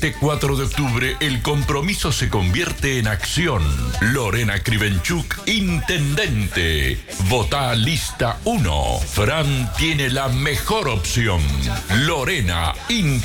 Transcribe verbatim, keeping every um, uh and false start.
Este cuatro de octubre el compromiso se convierte en acción. Lorena Krivenchuk, intendente. Votá lista uno. Fran tiene la mejor opción. Lorena, intendente.